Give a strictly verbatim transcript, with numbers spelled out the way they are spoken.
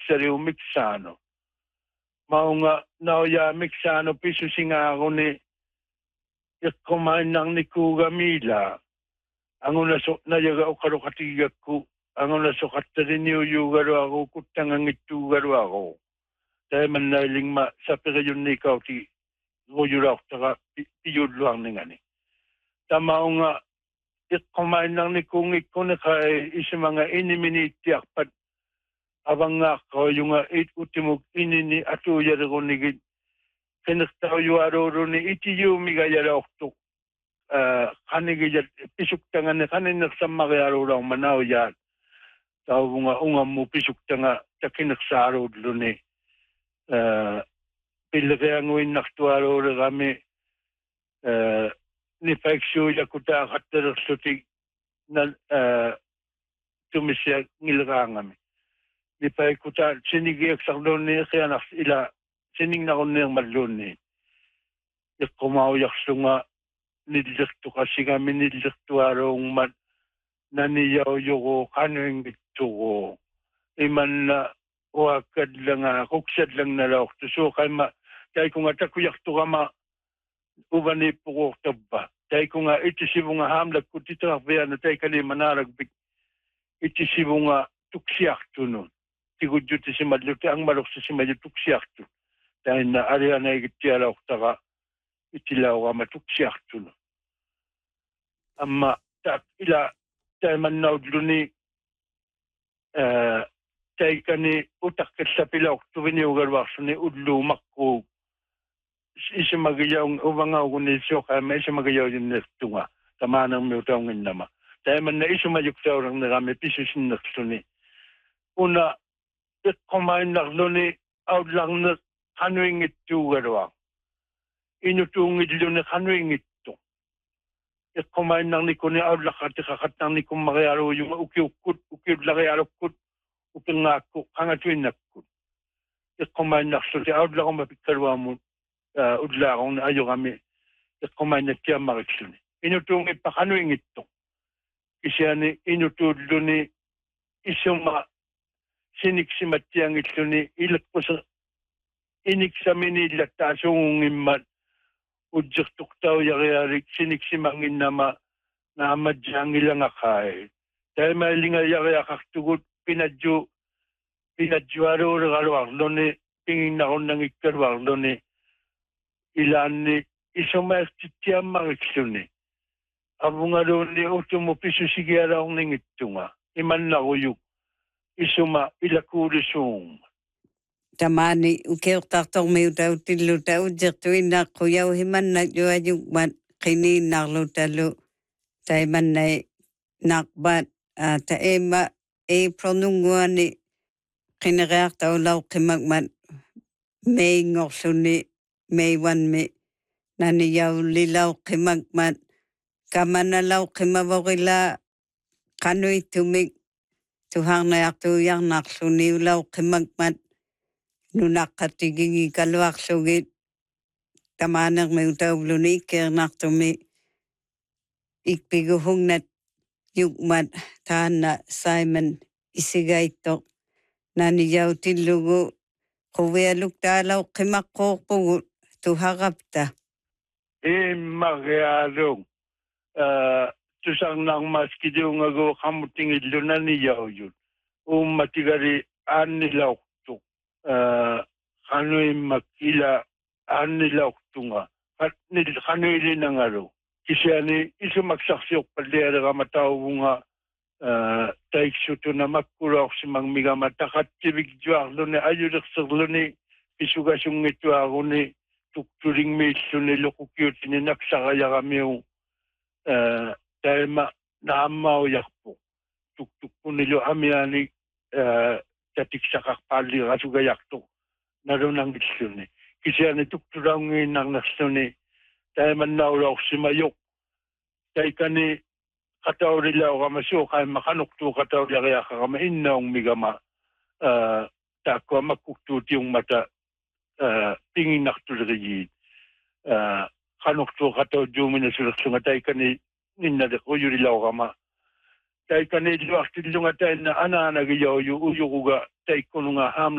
sari umiksano. Mao nga nauya miksano pisu singa ako ni kumain ng ni Kuga Mila. Ang una so na yaga o karo katiga ku. Ang una so katarin niyo yugaro ako kutangang itugaro ako. Dahil man nailing ma sa perayon ni ikaw ti nguyuraw taka piyudluang ni nga ni. Tama nga kumain ng ni kung ikaw na kay isa mga iniminitiak pat abang nga ko yung it utimog inini ato yara ko ni kinaktaw yu aroro ni iti yu migayara okto kanigayat pisuk tangan ni kanin nagsama kay aroro ang manaw yan tao nga ungam mo pisuk tanga takinaksaro dlo ni pila kaya ngawin nakto aroro kami ni paiksyo yakuta katarasutik na tumisya ngilakangami. Di pa ikuta, sinigiyak sa doon niya, kaya nas ila, sining na ko niyang malun niya. Yak kumawayak sunga, nilakto kasi kami nilakto arong man, naniyaw yuko, kano yung ito ko. Iman na, wakad lang nga, kuksad lang na laok. So, kaya ma, kaya kung nga takuyak to ka ma, ubani po ko taba. Kaya kung nga, iti sibo nga hamlag, kung titrakbaya na tayo kali manaragbig, iti sibo nga, tuksyak to nun. Tigudyo ti si madluti ang malok sa si madlutuksyak to. Dahil na ariya na ikitiyala ko taka itilaw ka matuksyak to. Amma tak ila tayo man naudlo ni tayo ka ni utak kat sa pilaw to viniugarwak so ni udlo makko isa magayaw umangaw ko ni siyo kaya may isa magayaw yung nesto nga. Tama nang may utang ng nama. Tayo man na isa mayuktaw lang na kami pisos yung nesto ni. Una it kumain na ni out lang na kanuing ito garwa. Inutong ito na kanuing ito. It kumain na ni kuni out lakat kakat na ni kung makayaro yung ukiukut, ukiut lakayaro kut, upang ako, kangatuin na kut. It kumain na so out lang kung mapikarwa mo, udla akong na ayo kami. It kumain na tiya makiksun. Inutong ipakanuing ito. Kasi ni inutudlo ni isang mga sinik si Matiyang ito ni ilat po sa inik sa minilat tasong imat udyak tuktaw yari sinik si mangin nama na amadyang ilang akay. Dahil malinga yari akaktugot pinadyo pinadyo aro-aro arlo ni tingin na ko nang ikarwarlo ni ilan ni isang maestitiyang makikso ni. Abo nga doon ni utumopiso sige araw ng ito nga. Iman na uyuk. Isuma ilakulisong. Tamani ukeok taktong may utaw tilo tao jertuin na kuyaw himan na yuayong mat kini naklutalo taiman na nakbat taema e pronunguan ni kinagayak tao law kimagmat may ngokso ni may wan mi naniyaw lilaw kimagmat kamanalaw kimabawila kano'y tumig tuhang na yakto yang naksuniw law kimagmat nunak katiging ikalwak sugit tamanang may utawlo ni ikir naktumi ikpiguhong na yugmat tahan na Simon isigay to naniyaw tilugo kuweluk talaw kimakok po tuhagapta. E magyarong tusang nang maski diyo nga go kamuting idlo na niyaw yun. Um matigari an nila okto. Kano'y makila an nila okto nga. Kano'y rin ang aro. Kasi ani iso magsaksiyok palera ka matao nga taikso to na makuraw si mang miga matakat tibig juak lo ni ayudak saglo ni isugasong ito ako ni tukturing meso ni lokukyot ni naksakaya kami yung dahil ma naamaw yakpo tuktuk po nilo amyani tatik sa kakpali kasugayak to naroon ang gusto ni kasi ani tukturang ng nasto ni dahil man nauraw si mayok dahil kani kataw nila o kamasyo kaya makanukto kataw nila kaya kakamain na ang migama takwa makuktuti yung mata tingin naktulagayid kanukto kataw jumin na sulaksungatay kani ninada ko yun ilaw ka ma. Tay kanil waktil yung atay na ana nagayaw yung uyo ko ga tay ko nga ham